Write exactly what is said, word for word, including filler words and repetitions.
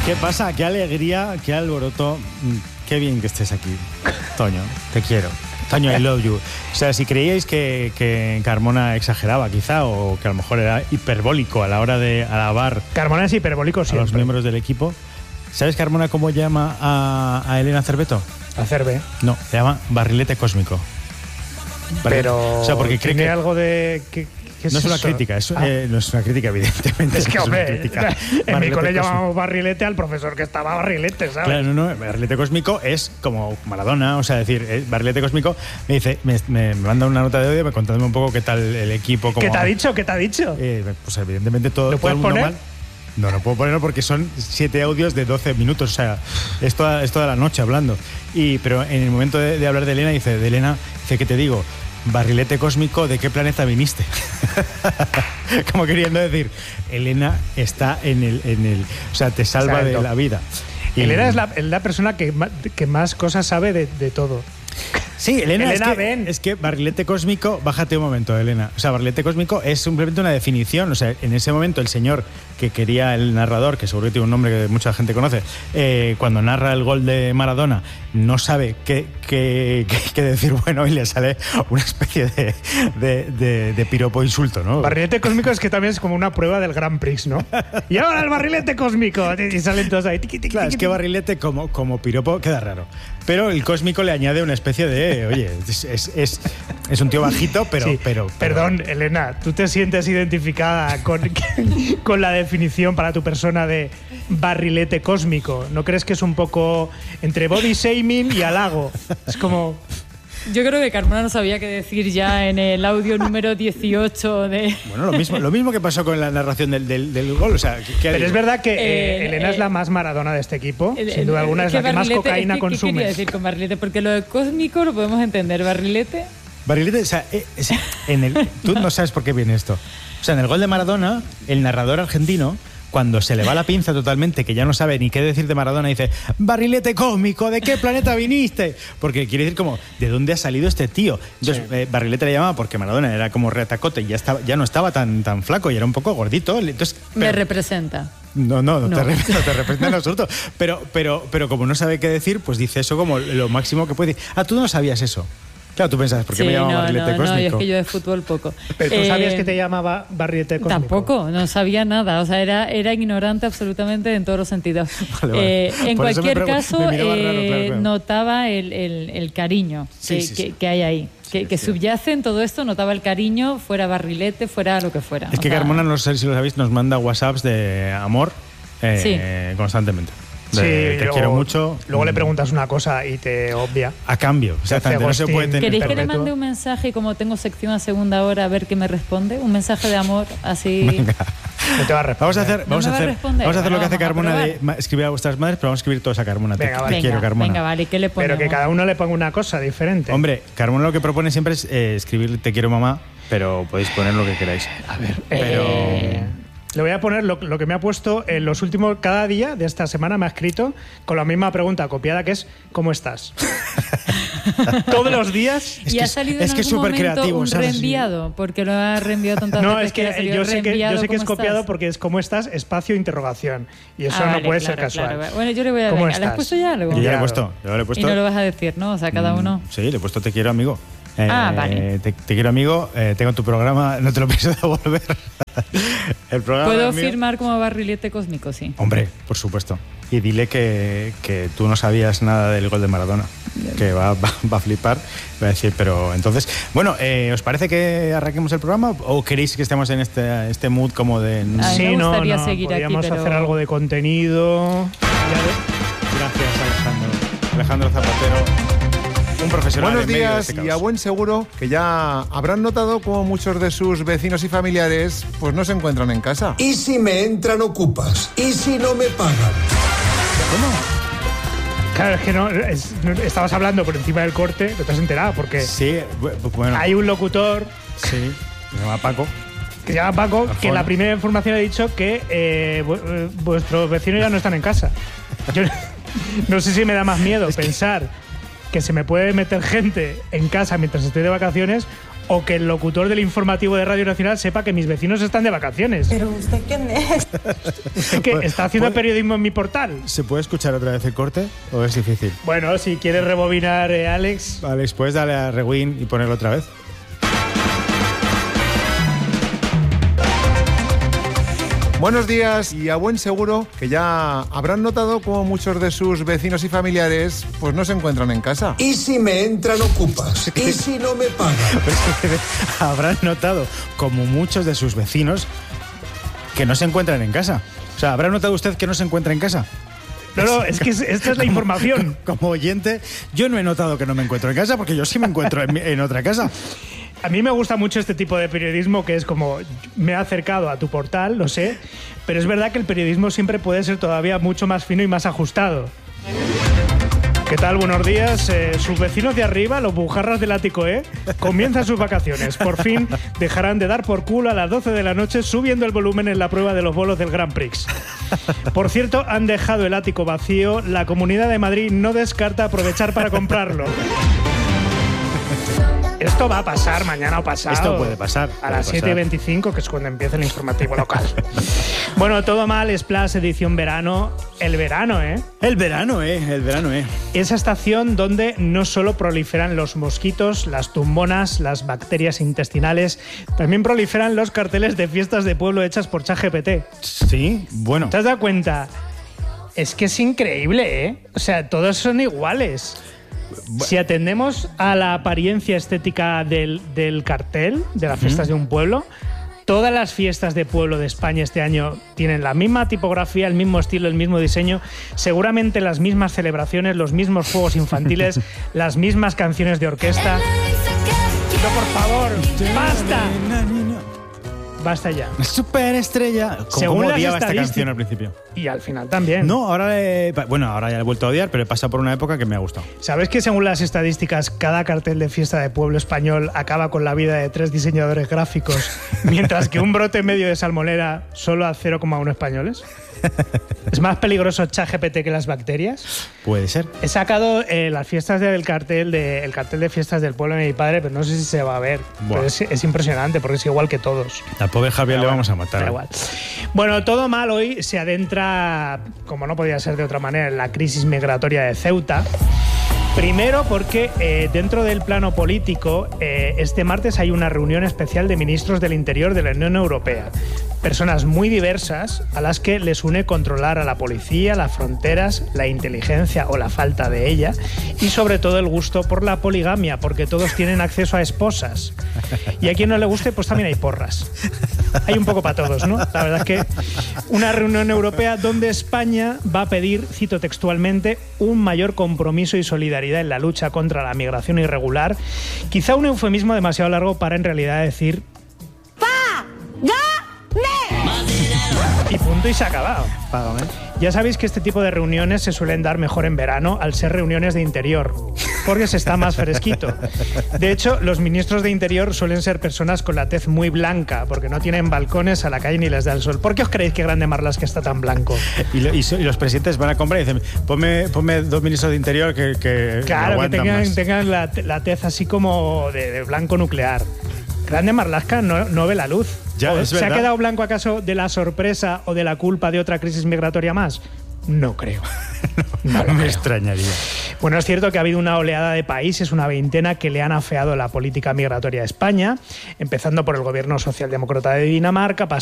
¿Qué pasa? Qué alegría, qué alboroto. Qué bien que estés aquí, Toño. Te quiero. Toño, I love you. O sea, si creíais que, que Carmona exageraba quizá, o que a lo mejor era hiperbólico a la hora de alabar Carmona es hiperbólico siempre. a los miembros del equipo, ¿sabes Carmona cómo llama a, a Elena Cerveto? A Cerve. No, le llama barrilete cósmico. Pero o sea, porque cree tiene que algo de... ¿qué, qué es no es una eso? crítica, es, Ah. eh, no es una crítica, evidentemente. Es que, no hombre, es una crítica. en mi Barrilete cole cósmico. llamábamos barrilete al profesor que estaba barrilete, ¿sabes? Claro, no, no, barrilete cósmico es como Maradona, o sea, decir, eh, barrilete cósmico me dice, me, me, me manda una nota de audio contándome un poco qué tal el equipo. Cómo, ¿Qué te ha dicho? ¿Qué te ha dicho? Eh, pues evidentemente todo, ¿Lo todo el puedes mundo poner? mal. No, no puedo ponerlo porque son siete audios de doce minutos, o sea, es toda, es toda la noche hablando. Y, pero en el momento de, de hablar de Elena, dice, de Elena, dice, ¿qué te digo? Barrilete cósmico, ¿de qué planeta viniste? Como queriendo decir, Elena está en el, en el, o sea, te salva Exacto. de la vida. Y Elena es la, es la persona que, ma- que más cosas sabe de, de todo. Sí, Elena, Elena, es, que, ven. es que barrilete cósmico, bájate un momento, Elena. O sea, barrilete cósmico es simplemente una definición. O sea, en ese momento el señor que quería el narrador, que seguro que tiene un nombre que mucha gente conoce, eh, cuando narra el gol de Maradona, no sabe qué, qué, qué, qué decir bueno y le sale una especie de, de, de, de piropo insulto, ¿no? Barrilete cósmico es que también es como una prueba del Grand Prix, ¿no? Y ahora el barrilete cósmico. Y salen todos ahí. Tiqui, tiqui, Claro, es tiqui, que tiqui. barrilete como, como piropo queda raro. Pero el cósmico le añade una especie de, oye, es, es, es, es un tío bajito, pero, Sí, pero, pero... Perdón, Elena, ¿tú te sientes identificada con, con la definición para tu persona de barrilete cósmico? ¿No crees que es un poco entre body shaming y halago? Es como... Yo creo que Carmona no sabía qué decir ya en el audio número dieciocho de... Bueno, lo mismo, lo mismo que pasó con la narración del, del, del gol. O sea, ¿qué- qué Pero es verdad que eh, Eh, Elena eh, es la más Maradona de este equipo. El- Sin el- duda alguna es la que más barrilete- cocaína ¿qué- ¿Qué consume. quería decir con barrilete? Porque lo de cósmico lo podemos entender. Barrilete... Barrilete, o sea, eh, es- en el, tú no sabes por qué viene esto. O sea, en el gol de Maradona, el narrador argentino, cuando se le va la pinza totalmente, que ya no sabe ni qué decir de Maradona, dice, barrilete cósmico, ¿de qué planeta viniste? Porque quiere decir como, ¿de dónde ha salido este tío? Entonces, Sí. eh, barrilete le llamaba porque Maradona era como retacote y ya, estaba, ya no estaba tan, tan flaco y era un poco gordito. Entonces, Me pero- representa. No, no, no, No. Te, re- no te representa en absoluto. Pero, pero, pero como no sabe qué decir, pues dice eso como lo máximo que puede decir. Ah, tú no sabías eso. Claro, tú pensabas, ¿por qué Sí, me llama no, barrilete no, cósmico? no, yo es que yo de fútbol poco. Pero tú Eh, sabías que te llamaba barrilete cósmico. Tampoco, no sabía nada, o sea, era, era ignorante absolutamente en todos los sentidos. Vale, vale. Eh, en Por eso me cualquier pregun- caso, me miraba raro, eh, claro, claro. notaba el, el- el cariño Sí, que, sí, que- sí. que hay ahí, que, Sí, que sí. subyace en todo esto, notaba el cariño, fuera barrilete, fuera lo que fuera. Es o que sea, Carmona, no sé si lo sabéis, nos manda WhatsApps de amor eh, constantemente. De, Sí, te luego- quiero mucho. Luego le mm, preguntas una cosa y te obvia. A cambio. Exactamente. No se ghosting. puede tener. ¿Queréis que le perpetuo. mande un mensaje y como tengo sección a segunda hora a ver qué me responde? Un mensaje de amor así... No te va a responder. Vamos a hacer, No vamos me a va a hacer, responder. vamos a hacer lo que Bueno, hace vamos a Carmona de probar. ma- escribir a vuestras madres, pero vamos a escribir todos a Carmona. Te, Venga, te vale. Venga, quiero, Carmona. venga, vale, ¿qué le ponemos? Pero que cada uno le ponga una cosa diferente. Hombre, Carmona lo que propone siempre es eh, escribir te quiero mamá, pero podéis poner lo que queráis. A ver, pero... Eh, Le voy a poner lo, lo que me ha puesto en los últimos, cada día de esta semana me ha escrito con la misma pregunta copiada que es ¿cómo estás? Todos los días. Es y que ha es- salido es en que es algún súper momento creativo, un ¿sabes? reenviado, porque lo ha reenviado tantas No, veces es que le ha salido yo sé que, yo reenviado, sé que es ¿cómo copiado estás? porque es ¿cómo estás? Espacio interrogación. Y eso Ah, no vale, puede claro, ser casual. claro. Bueno, yo le voy a ¿Cómo venga, ¿le has estás? puesto ya algo? Yo ya le he Claro. puesto. Yo le he puesto. Y no lo vas a decir, ¿no? O sea, cada uno... Mm, Sí, le he puesto te quiero amigo. Eh, Ah, vale. Te, te quiero amigo, eh, tengo tu programa, no te lo pienso devolver. El programa ¿Puedo es mío. firmar como barrilete cósmico? Sí. Hombre, por supuesto. Y dile que, que tú no sabías nada del gol de Maradona. Que va, va, va a flipar. Va a decir, pero entonces. Bueno, eh, ¿os parece que arranquemos el programa? ¿O queréis que estemos en este, este mood como de. A mí Sí, me no, gustaría no, seguir aquí, podríamos pero- hacer algo de contenido. Ya ve- Gracias, Alejandro. Alejandro Zapatero. Un profesional. Buenos en medio de días este y a caos. buen seguro que ya habrán notado cómo muchos de sus vecinos y familiares pues no se encuentran en casa. ¿Y si me entran ocupas? ¿Y si no me pagan? Claro, es que no, es- no- estabas hablando por encima del corte, no te has enterado, porque Sí, bu- bueno. hay un locutor Sí. Se llama Paco. que se llama Paco que Arjona. en la primera información ha dicho que eh, vu- eh, vuestros vecinos ya no están en casa. Yo no sé si me da más miedo pensar que se me puede meter gente en casa mientras estoy de vacaciones o que el locutor del informativo de Radio Nacional sepa que mis vecinos están de vacaciones. ¿Pero usted quién es? ¿Usted qué? ¿Está haciendo ¿Puede- periodismo en mi portal? ¿Se puede escuchar otra vez el corte o es difícil? Bueno, si quieres rebobinar, eh, Alex. Alex, ¿puedes darle a rewind y ponerlo otra vez? Buenos días y a buen seguro que ya habrán notado cómo muchos de sus vecinos y familiares pues no se encuentran en casa. ¿Y si me entran ocupas? ¿Y si no me pagan? Pues que habrán notado, como muchos de sus vecinos, que no se encuentran en casa. O sea, ¿habrá notado usted que no se encuentra en casa? No, no, es que es- esta es la información. Como oyente, yo no he notado que no me encuentro en casa porque yo sí me encuentro en, mi- en otra casa. A mí me gusta mucho este tipo de periodismo que es como, me he acercado a tu portal, lo sé, pero es verdad que el periodismo siempre puede ser todavía mucho más fino y más ajustado. ¿Qué tal? Buenos días. Eh, sus vecinos de arriba, los bujarras del ático, ¿eh? Comienzan sus vacaciones. Por fin dejarán de dar por culo a las doce de la noche subiendo el volumen en la prueba de los bolos del Grand Prix. Por cierto, han dejado el ático vacío. La Comunidad de Madrid no descarta aprovechar para comprarlo. Esto va a pasar mañana o pasado. Esto puede pasar, A puede las siete y pasar. veinticinco, que es cuando empieza el informativo local. Bueno, todo mal, Splash edición verano. El verano, ¿eh? El verano, eh, el verano, eh. Esa estación donde no solo proliferan los mosquitos, las tumbonas, las bacterias intestinales, también proliferan los carteles de fiestas de pueblo hechas por ChatGPT. Sí, bueno. ¿Te has dado cuenta? Es que es increíble, ¿eh? O sea, todos son iguales. Si atendemos a la apariencia estética del, del cartel de las fiestas de un pueblo, todas las fiestas de pueblo de España este año tienen la misma tipografía, el mismo estilo, el mismo diseño, seguramente las mismas celebraciones, los mismos juegos infantiles, las mismas canciones de orquesta. No, por favor, basta. Basta ya. Superestrella. Como Según las odiaba esta estadísticas- canción al principio. Y al final también. No, ahora le- bueno, ahora ya la he vuelto a odiar, pero he pasado por una época que me ha gustado. ¿Sabes que según las estadísticas, cada cartel de fiesta de pueblo español acaba con la vida de tres diseñadores gráficos, mientras que un brote medio de salmonera solo a cero coma uno españoles? ¿Es más peligroso ChatGPT que las bacterias? Puede ser. He sacado eh, las fiestas del cartel de, el cartel de fiestas del pueblo de mi padre, pero no sé si se va a ver. Buah. Pero es, es impresionante porque es igual que todos. Al pobre Javier Da le igual, vamos a matar. da ¿eh? igual. Bueno, todo mal hoy se adentra, como no podía ser de otra manera, en la crisis migratoria de Ceuta. Primero porque eh, dentro del plano político, eh, este martes hay una reunión especial de ministros del Interior de la Unión Europea. Personas muy diversas a las que les une controlar a la policía, las fronteras, la inteligencia o la falta de ella y sobre todo el gusto por la poligamia, porque todos tienen acceso a esposas. Y a quien no le guste, pues también hay porras. Hay un poco para todos, ¿no? La verdad es que una reunión europea donde España va a pedir, cito textualmente, un mayor compromiso y solidaridad en la lucha contra la migración irregular. Quizá un eufemismo demasiado largo para en realidad decir y punto y se ha acabado. Págame. Ya sabéis que este tipo de reuniones se suelen dar mejor en verano al ser reuniones de interior, porque se está más fresquito. De hecho, los ministros de interior suelen ser personas con la tez muy blanca, porque no tienen balcones a la calle ni les da el sol. ¿Por qué os creéis que Grande Marlaska está tan blanco? Y, lo- y so- y los presidentes van a comprar y dicen, ponme, ponme dos ministros de interior que, que Claro, que aguantan tengan, más. tengan la, la tez así como de, de blanco nuclear. Grande Marlaska no, no ve la luz. Ya, ¿O es ¿Se ha verdad. quedado blanco acaso de la sorpresa o de la culpa de otra crisis migratoria más? No creo. No lo me creo. extrañaría. Bueno, es cierto que ha habido una oleada de países, una veintena, que le han afeado la política migratoria a España, empezando por el gobierno socialdemócrata de Dinamarca,